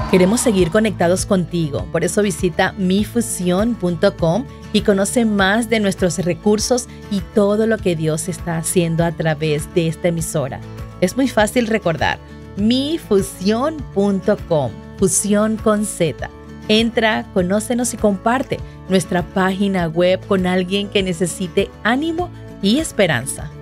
Queremos seguir conectados contigo, por eso visita mifusión.com y conoce más de nuestros recursos y todo lo que Dios está haciendo a través de esta emisora. Es muy fácil recordar, mifusión.com, fusión con Z. Entra, conócenos y comparte nuestra página web con alguien que necesite ánimo y esperanza.